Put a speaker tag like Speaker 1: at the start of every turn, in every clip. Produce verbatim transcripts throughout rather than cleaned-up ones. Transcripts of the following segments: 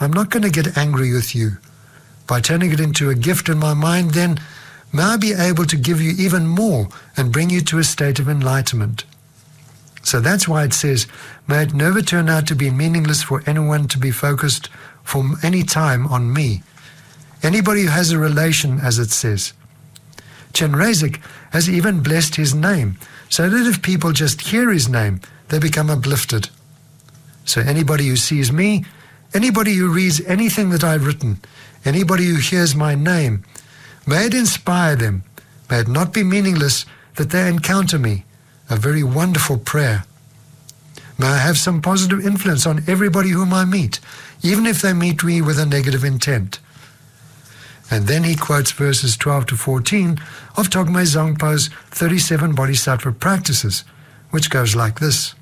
Speaker 1: I'm not going to get angry with you. By turning it into a gift in my mind, then may I be able to give you even more and bring you to a state of enlightenment. So that's why it says, may it never turn out to be meaningless for anyone to be focused for any time on me. Anybody who has a relation, as it says. Chenrezig has even blessed his name, so that if people just hear his name, they become uplifted. So anybody who sees me, anybody who reads anything that I've written, anybody who hears my name, may it inspire them, may it not be meaningless that they encounter me. A very wonderful prayer. May I have some positive influence on everybody whom I meet, even if they meet me with a negative intent. And then he quotes verses twelve to fourteen of Togme Zangpa's thirty-seven Bodhisattva practices, which goes like this.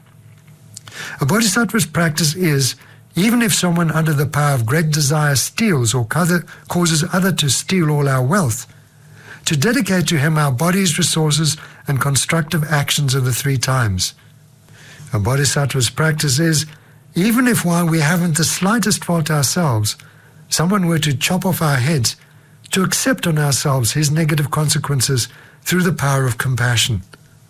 Speaker 1: A Bodhisattva's practice is, even if someone under the power of great desire steals or causes other to steal all our wealth, to dedicate to him our bodies, resources, and constructive actions of the three times. A Bodhisattva's practice is, even if while we haven't the slightest fault ourselves, someone were to chop off our heads, to accept on ourselves his negative consequences through the power of compassion.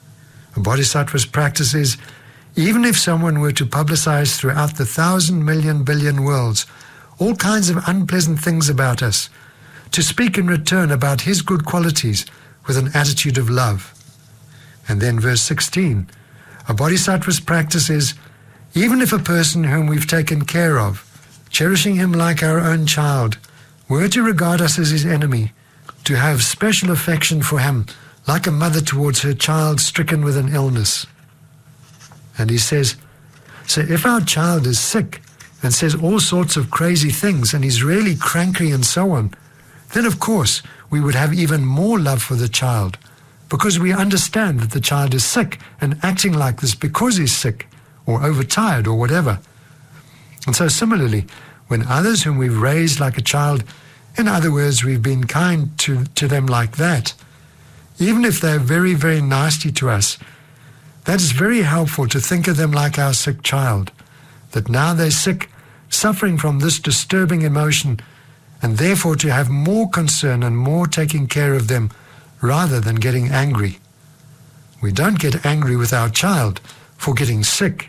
Speaker 1: A Bodhisattva's practice is, even if someone were to publicize throughout the thousand million billion worlds all kinds of unpleasant things about us, to speak in return about his good qualities with an attitude of love. And then verse sixteen, a Bodhisattva's practice is, even if a person whom we've taken care of, cherishing him like our own child, were to regard us as his enemy, to have special affection for him, like a mother towards her child stricken with an illness. And he says, so if our child is sick and says all sorts of crazy things and he's really cranky and so on, then of course we would have even more love for the child, because we understand that the child is sick and acting like this because he's sick or overtired or whatever. And so similarly, when others whom we've raised like a child, in other words, we've been kind to, to them like that, even if they're very, very nasty to us, that is very helpful to think of them like our sick child, that now they're sick, suffering from this disturbing emotion, and therefore to have more concern and more taking care of them rather than getting angry. We don't get angry with our child for getting sick.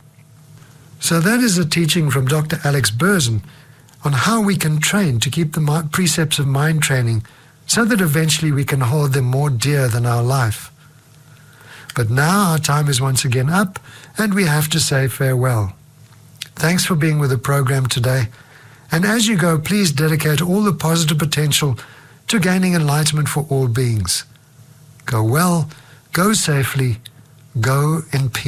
Speaker 1: So that is a teaching from Doctor Alex Berzin on how we can train to keep the precepts of mind training so that eventually we can hold them more dear than our life. But now our time is once again up and we have to say farewell. Thanks for being with the program today. And as you go, please dedicate all the positive potential to gaining enlightenment for all beings. Go well, go safely, go in peace.